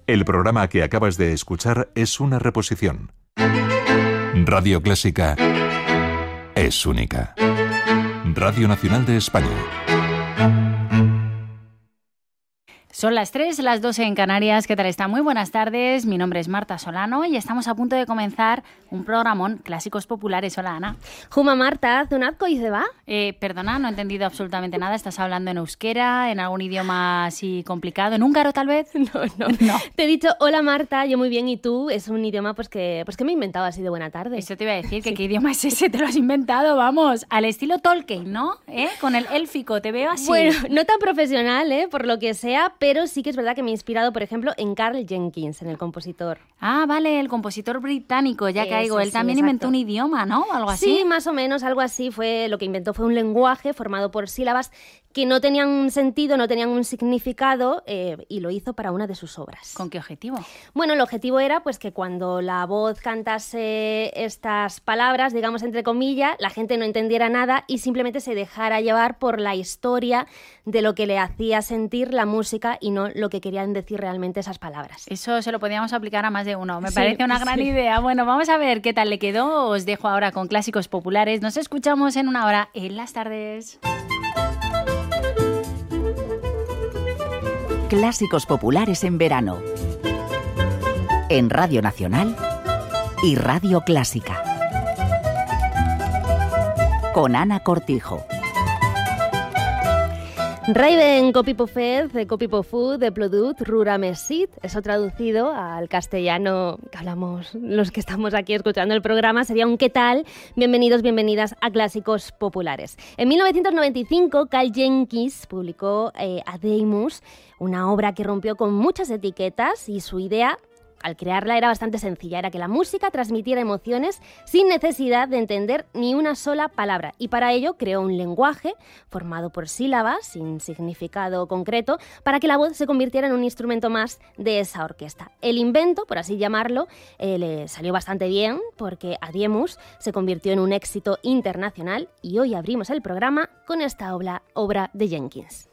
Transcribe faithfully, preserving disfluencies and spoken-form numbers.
El programa que acabas de escuchar es una reposición. Radio Clásica es única. Radio Nacional de España. Son las tres, las doce en Canarias. ¿Qué tal está? Muy buenas tardes. Mi nombre es Marta Solano y estamos a punto de comenzar un programón Clásicos Populares. Hola, Ana. Juma Marta, Zunazko y Zeba. Eh, perdona, no he entendido absolutamente nada. ¿Estás hablando en euskera, en algún idioma así complicado? ¿En húngaro, tal vez? No, no, no. Te he dicho, hola Marta, yo muy bien, ¿y tú? Es un idioma pues que, pues que me he inventado así de buena tarde. Eso te iba a decir, que sí. ¿Qué idioma es ese? Te lo has inventado, vamos, al estilo Tolkien, ¿no? ¿Eh? Con el élfico, te veo así. Bueno, no tan profesional, ¿eh? Por lo que sea, pero sí que es verdad que me he inspirado, por ejemplo, en Karl Jenkins, en el compositor. Ah, vale, el compositor británico, ya Ese, caigo. Él sí, también exacto. inventó un idioma, ¿no? Algo así. Sí, más o menos, algo así. Fue lo que inventó fue un lenguaje formado por sílabas que no tenían un sentido, no tenían un significado, eh, y lo hizo para una de sus obras. ¿Con qué objetivo? Bueno, el objetivo era pues que cuando la voz cantase estas palabras, digamos entre comillas, la gente no entendiera nada y simplemente se dejara llevar por la historia de lo que le hacía sentir la música y no lo que querían decir realmente esas palabras. Eso se lo podíamos aplicar a más de uno. Me Sí, parece una gran sí. idea. Bueno, vamos a ver qué tal le quedó. Os dejo ahora con Clásicos Populares. Nos escuchamos en una hora en las tardes. Clásicos Populares en verano. En Radio Nacional y Radio Clásica. Con Ana Cortijo. Raven Copipofed, de Copipofud, de Plodut, Ruramesit, eso traducido al castellano que hablamos los que estamos aquí escuchando el programa, sería un ¿qué tal? Bienvenidos, bienvenidas a Clásicos Populares. En mil novecientos noventa y cinco, Karl Jenkins publicó eh, Ademus, una obra que rompió con muchas etiquetas y su idea, al crearla, era bastante sencilla. Era que la música transmitiera emociones sin necesidad de entender ni una sola palabra. Y para ello creó un lenguaje formado por sílabas, sin significado concreto, para que la voz se convirtiera en un instrumento más de esa orquesta. El invento, por así llamarlo, eh, le salió bastante bien, porque Ademus se convirtió en un éxito internacional y hoy abrimos el programa con esta obra, obra de Jenkins.